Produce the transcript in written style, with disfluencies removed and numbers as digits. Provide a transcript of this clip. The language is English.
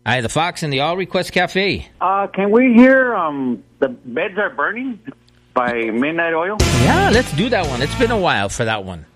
Hi, the Fox and the All Request Cafe. Can we hear The Beds Are Burning by Midnight Oil? Yeah, let's do that one. It's been a while for that one.